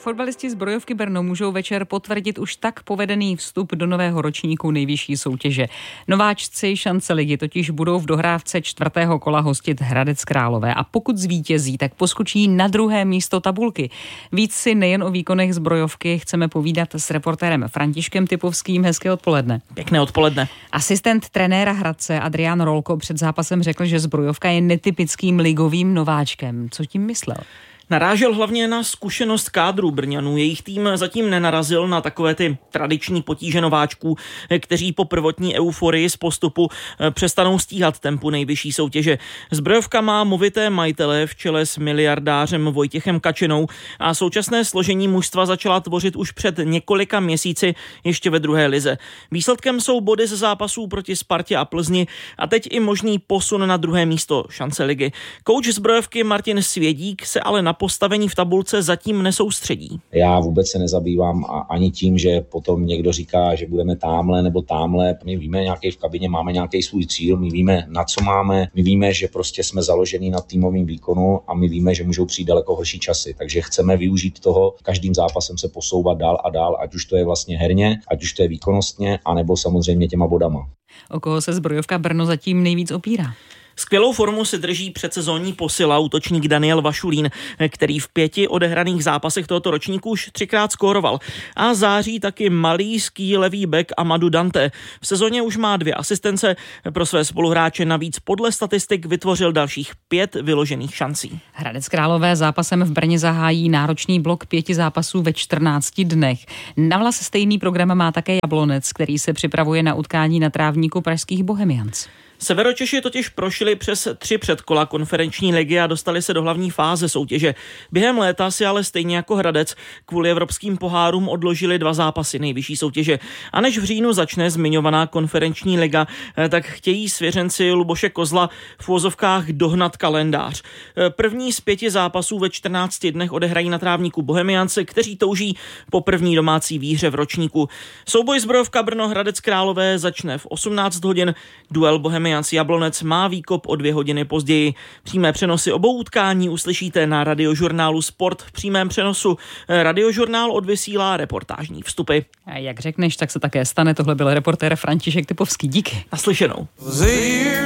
Fotbalisti Zbrojovky Brno můžou večer potvrdit už tak povedený vstup do nového ročníku nejvyšší soutěže. Nováčci šance ligy totiž budou v dohrávce 4. kola hostit Hradec Králové a pokud zvítězí, tak poskočí na 2. místo tabulky. Víc si nejen o výkonech Zbrojovky chceme povídat s reportérem Františkem Typovským. Hezké odpoledne. Pěkné odpoledne. Asistent trenéra Hradce Adrián Rolko před zápasem řekl, že Zbrojovka je netypickým ligovým nováčkem. Co tím myslel? Narážel hlavně na zkušenost kádru Brňanů. Jejich tým zatím nenarazil na takové ty tradiční potíže nováčků, kteří po prvotní euforii z postupu přestanou stíhat tempu nejvyšší soutěže. Zbrojovka má movité majitele v čele s miliardářem Vojtěchem Kačenou a současné složení mužstva začala tvořit už před několika měsíci ještě ve 2. lize. Výsledkem jsou body z zápasů proti Spartě a Plzni a teď i možný posun na 2. místo šance ligy. Kouč Zbrojovky Martin Svědík se ale na postavení v tabulce zatím nesoustředí. Já vůbec se nezabývám ani tím, že potom někdo říká, že budeme támhle nebo támhle. My víme nějaký v kabině, máme nějaký svůj cíl, my víme, na co máme, my víme, že prostě jsme založení na týmovým výkonu a my víme, že můžou přijít daleko horší časy. Takže chceme využít toho, každým zápasem se posouvat dál a dál, ať už to je vlastně herně, ať už to je výkonnostně, anebo samozřejmě těma bodama. O koho se Zbrojovka Brno zatím nejvíc opírá? Skvělou formu si drží předsezónní posila útočník Daniel Vašulín, který v 5 odehraných zápasech tohoto ročníku už 3krát skóroval. A září taky malýský levý bek Amadou Dante. V sezóně už má 2 asistence, pro své spoluhráče navíc podle statistik vytvořil dalších 5 vyložených šancí. Hradec Králové zápasem v Brně zahájí náročný blok 5 zápasů ve 14 dnech. Navlas stejný program má také Jablonec, který se připravuje na utkání na trávníku pražských Bohemians. Severočeši totiž prošli přes 3 předkola konferenční ligy a dostali se do hlavní fáze soutěže. Během léta si ale stejně jako Hradec kvůli evropským pohárům odložili 2 zápasy nejvyšší soutěže. A než v říjnu začne zmiňovaná konferenční liga, tak chtějí svěřenci Luboše Kozla v uvozovkách dohnat kalendář. První z 5 zápasů ve 14 dnech odehrají na trávníku Bohemians, kteří touží po první domácí výhře v ročníku. Souboj Zbrojovka Brno Hradec Králové začne v 18 hodin, duel Bohemians Jablonec má výkop o 2 hodiny později. Přímé přenosy obou utkání uslyšíte na radiožurnálu Sport v přímém přenosu. Radiožurnál odvysílá reportážní vstupy. A jak řekneš, tak se také stane. Tohle byl reportér František Typovský. Díky. Naslyšenou.